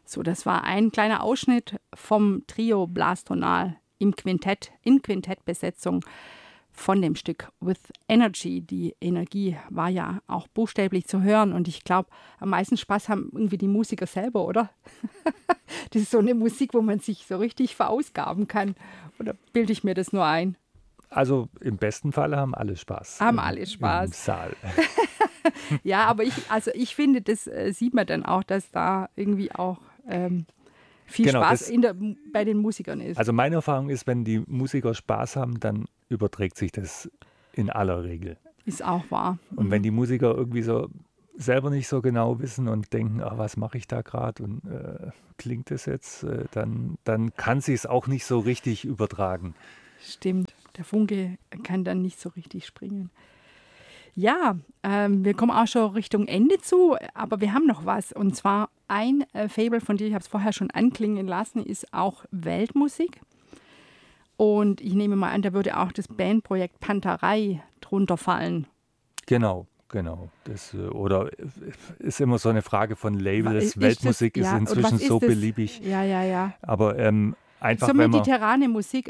So, das war ein kleiner Ausschnitt vom Trio Blastonal in Quintettbesetzung von dem Stück With Energy. Die Energie war ja auch buchstäblich zu hören und ich glaube, am meisten Spaß haben irgendwie die Musiker selber, oder? Das ist so eine Musik, wo man sich so richtig verausgaben kann. Oder bilde ich mir das nur ein? Also im besten Fall haben alle Spaß. Haben alle Spaß. Im Saal. Ja, aber ich finde, das sieht man dann auch, dass da irgendwie auch viel Spaß bei den Musikern ist. Also meine Erfahrung ist, wenn die Musiker Spaß haben, dann überträgt sich das in aller Regel. Ist auch wahr. Und wenn die Musiker irgendwie so selber nicht so genau wissen und denken, was mache ich da gerade und klingt das jetzt, dann kann sie es auch nicht so richtig übertragen. Stimmt, der Funke kann dann nicht so richtig springen. Ja, wir kommen auch schon Richtung Ende zu, aber wir haben noch was. Und zwar ein Fable von dir, ich habe es vorher schon anklingen lassen, ist auch Weltmusik. Und ich nehme mal an, da würde auch das Bandprojekt Panterei drunter fallen. Genau. Das, oder ist immer so eine Frage von Labels. Weltmusik ist inzwischen so beliebig. Ja. Aber einfach, so mediterrane Musik,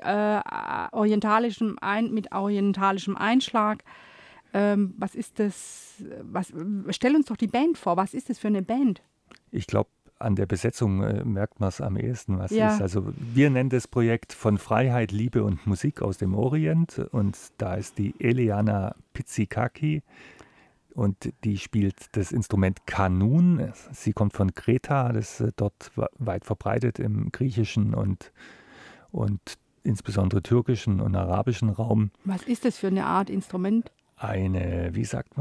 mit orientalischem Einschlag. Was ist das? Stell uns doch die Band vor. Was ist das für eine Band? Ich glaube, an der Besetzung merkt man es am ehesten, was ist. Also wir nennen das Projekt von Freiheit, Liebe und Musik aus dem Orient. Und da ist die Eliana Pizzikaki und die spielt das Instrument Kanun. Sie kommt von Kreta, das ist dort weit verbreitet im griechischen und insbesondere türkischen und arabischen Raum. Was ist das für eine Art Instrument? Eine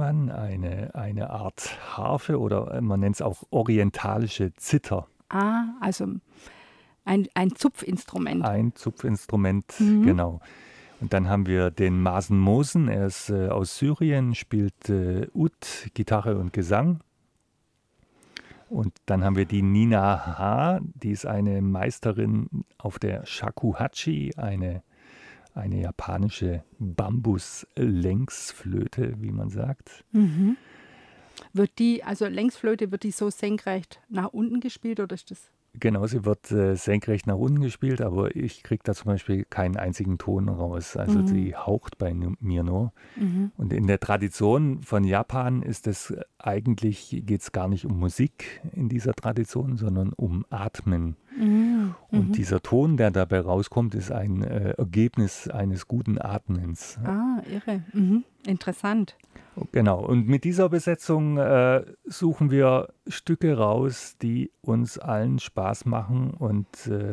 Art Harfe oder man nennt es auch orientalische Zither. Also ein Zupfinstrument. Ein Zupfinstrument, genau. Und dann haben wir den Masen Mosen, er ist aus Syrien, spielt Ud, Gitarre und Gesang. Und dann haben wir die Nina H., die ist eine Meisterin auf der Shakuhachi, eine japanische Bambus-Längsflöte, wie man sagt. Mhm. Längsflöte, wird die so senkrecht nach unten gespielt oder ist das? Genau, sie wird senkrecht nach unten gespielt, aber ich kriege da zum Beispiel keinen einzigen Ton raus. Also sie haucht bei mir nur. Und in der Tradition von Japan ist es eigentlich, geht es gar nicht um Musik in dieser Tradition, sondern um Atmen. Und dieser Ton, der dabei rauskommt, ist ein Ergebnis eines guten Atmens. Irre. Interessant. Genau, und mit dieser Besetzung suchen wir Stücke raus, die uns allen Spaß machen und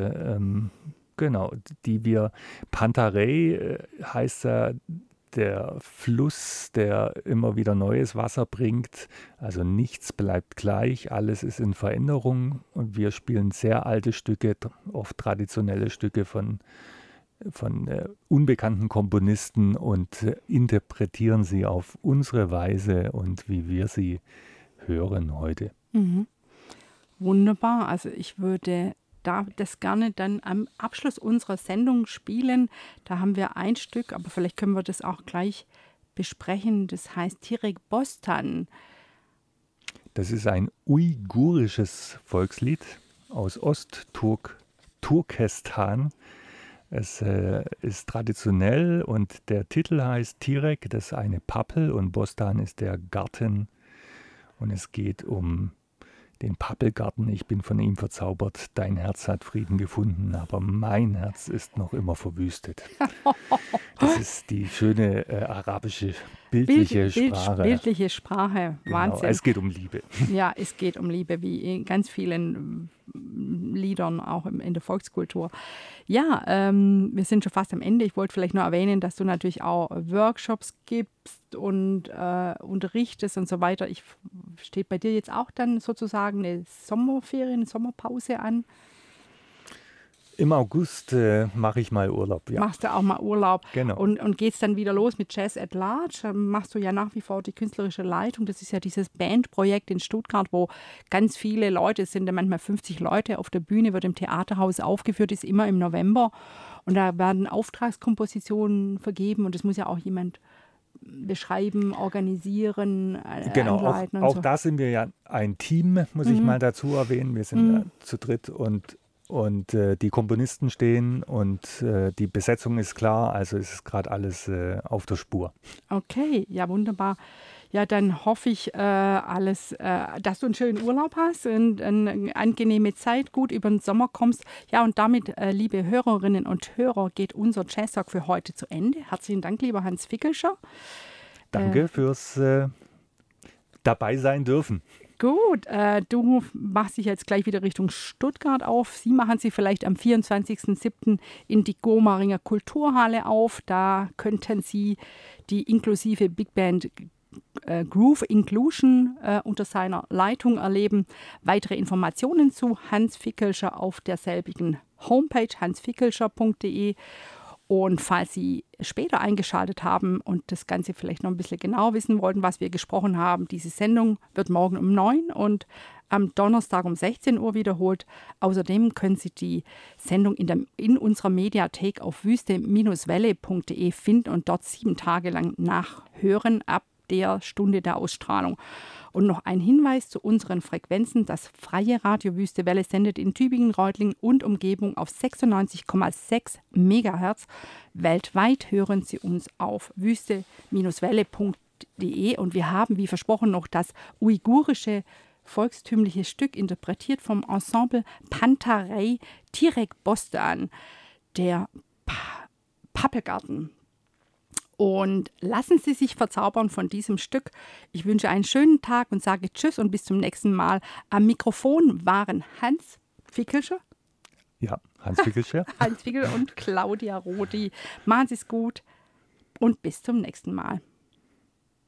die wir, Pantarei heißt ja der Fluss, der immer wieder neues Wasser bringt, also nichts bleibt gleich, alles ist in Veränderung und wir spielen sehr alte Stücke, oft traditionelle Stücke von unbekannten Komponisten und interpretieren sie auf unsere Weise und wie wir sie hören heute. Wunderbar. Also ich würde das gerne dann am Abschluss unserer Sendung spielen. Da haben wir ein Stück, aber vielleicht können wir das auch gleich besprechen. Das heißt Tirek Bostan. Das ist ein uigurisches Volkslied aus Ostturkestan. Es ist traditionell und der Titel heißt Tirek, das ist eine Pappel und Bostan ist der Garten und es geht um den Pappelgarten. Ich bin von ihm verzaubert, dein Herz hat Frieden gefunden, aber mein Herz ist noch immer verwüstet. Das ist die schöne arabische bildliche Sprache. Bildliche Sprache, Wahnsinn. Genau, es geht um Liebe. Ja, es geht um Liebe, wie in ganz vielen Liedern, auch in der Volkskultur. Ja, wir sind schon fast am Ende. Ich wollte vielleicht noch erwähnen, dass du natürlich auch Workshops gibst und unterrichtest und so weiter. Steht bei dir jetzt auch dann sozusagen eine Sommerpause an? Im August mache ich mal Urlaub, ja. Machst du auch mal Urlaub. Genau. Und geht's dann wieder los mit Jazz at Large? Machst du ja nach wie vor die künstlerische Leitung. Das ist ja dieses Bandprojekt in Stuttgart, wo ganz viele Leute, es sind ja manchmal 50 Leute auf der Bühne, wird im Theaterhaus aufgeführt, ist immer im November. Und da werden Auftragskompositionen vergeben und es muss ja auch jemand beschreiben, organisieren, Genau, anleiten und auch so. da sind wir ja ein Team, muss ich mal dazu erwähnen. Wir sind zu dritt und die Komponisten stehen und die Besetzung ist klar, also ist es gerade alles auf der Spur. Okay, ja, wunderbar. Ja, dann hoffe ich, dass du einen schönen Urlaub hast und eine angenehme Zeit, gut über den Sommer kommst. Ja, und damit, liebe Hörerinnen und Hörer, geht unser Jazz Talk für heute zu Ende. Herzlichen Dank, lieber Hans Fickelscher. Danke fürs dabei sein dürfen. Gut, du machst dich jetzt gleich wieder Richtung Stuttgart auf. Sie machen sich vielleicht am 24.07. in die Gomaringer Kulturhalle auf. Da könnten Sie die inklusive Big Band Groove Inclusion unter seiner Leitung erleben. Weitere Informationen zu Hans Fickelscher auf derselbigen Homepage hansfickelscher.de. Und falls Sie später eingeschaltet haben und das Ganze vielleicht noch ein bisschen genau wissen wollten, was wir gesprochen haben, diese Sendung wird morgen um 9 und am Donnerstag um 16 Uhr wiederholt. Außerdem können Sie die Sendung in unserer Mediathek auf wüste-welle.de finden und dort 7 Tage lang nachhören ab der Stunde der Ausstrahlung. Und noch ein Hinweis zu unseren Frequenzen. Das freie Radio Wüste Welle sendet in Tübingen, Reutlingen und Umgebung auf 96,6 MHz. Weltweit hören Sie uns auf wüste-welle.de und wir haben, wie versprochen, noch das uigurische volkstümliche Stück interpretiert vom Ensemble Pantarei Tirek Bostan, der Pappelgarten. Und lassen Sie sich verzaubern von diesem Stück. Ich wünsche einen schönen Tag und sage Tschüss und bis zum nächsten Mal. Am Mikrofon waren Hans Fickelscher. Ja, Hans Fickelscher. Hans Fickelscher und Claudia Rodi. Machen Sie es gut und bis zum nächsten Mal.